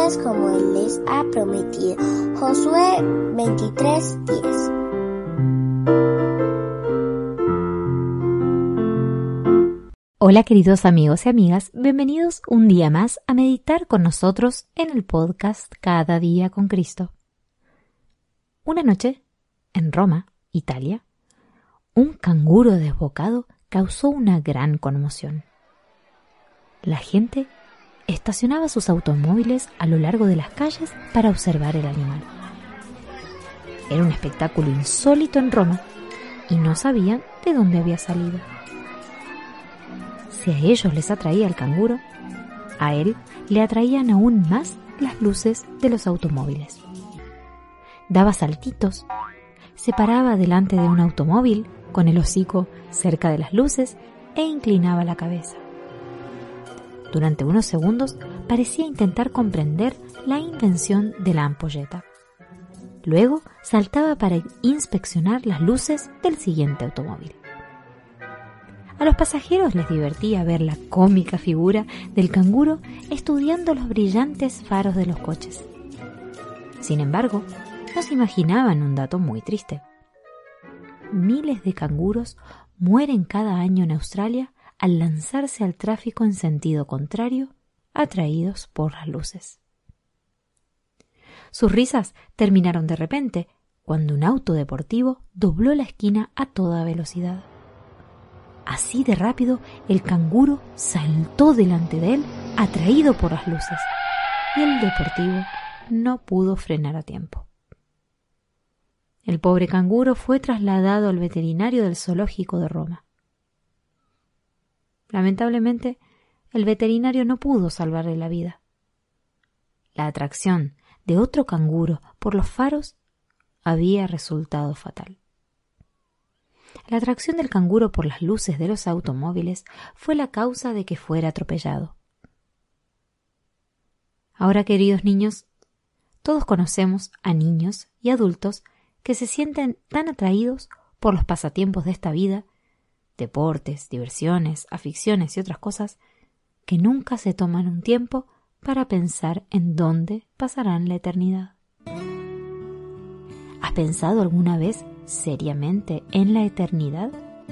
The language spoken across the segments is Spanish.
cosas como Él les ha prometido. Josué 23:10. Hola queridos amigos y amigas, bienvenidos un día más a meditar con nosotros en el podcast Cada Día con Cristo. Una noche, en Roma, Italia, un canguro desbocado causó una gran conmoción. La gente estacionaba sus automóviles a lo largo de las calles para observar el animal. Era un espectáculo insólito en Roma y no sabían de dónde había salido. Si a ellos les atraía el canguro, a él le atraían aún más las luces de los automóviles. Daba saltitos, se paraba delante de un automóvil con el hocico cerca de las luces e inclinaba la cabeza. Durante unos segundos parecía intentar comprender la invención de la ampolleta. Luego saltaba para inspeccionar las luces del siguiente automóvil. A los pasajeros les divertía ver la cómica figura del canguro estudiando los brillantes faros de los coches. Sin embargo, no se imaginaban un dato muy triste. Miles de canguros mueren cada año en Australia al lanzarse al tráfico en sentido contrario, atraídos por las luces. Sus risas terminaron de repente, cuando un auto deportivo dobló la esquina a toda velocidad. Así de rápido, el canguro saltó delante de él, atraído por las luces, y el deportivo no pudo frenar a tiempo. El pobre canguro fue trasladado al veterinario del zoológico de Roma. Lamentablemente, el veterinario no pudo salvarle la vida. La atracción de otro canguro por los faros había resultado fatal. La atracción del canguro por las luces de los automóviles fue la causa de que fuera atropellado. Ahora, queridos niños, todos conocemos a niños y adultos que se sienten tan atraídos por los pasatiempos de esta vida, deportes, diversiones, aficiones y otras cosas, que nunca se toman un tiempo para pensar en dónde pasarán la eternidad. ¿Has pensado alguna vez seriamente en la eternidad?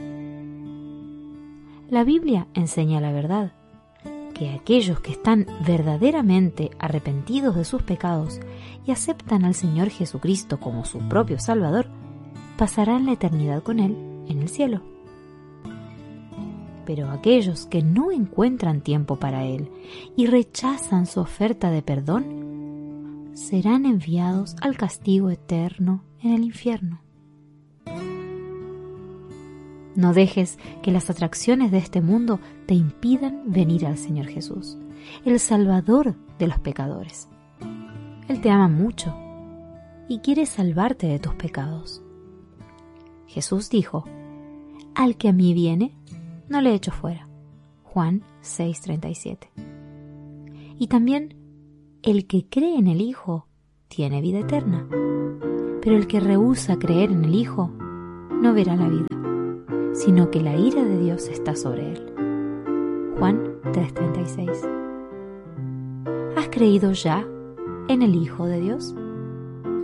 La Biblia enseña la verdad, que aquellos que están verdaderamente arrepentidos de sus pecados y aceptan al Señor Jesucristo como su propio Salvador, pasarán la eternidad con Él en el cielo. Pero aquellos que no encuentran tiempo para Él y rechazan su oferta de perdón, serán enviados al castigo eterno en el infierno. No dejes que las atracciones de este mundo te impidan venir al Señor Jesús, el Salvador de los pecadores. Él te ama mucho y quiere salvarte de tus pecados. Jesús dijo: «Al que a mí viene, no le echo fuera». Juan 6:37. Y también: «El que cree en el Hijo tiene vida eterna, pero el que rehúsa creer en el Hijo no verá la vida, sino que la ira de Dios está sobre él». Juan 3:36. ¿Has creído ya en el Hijo de Dios?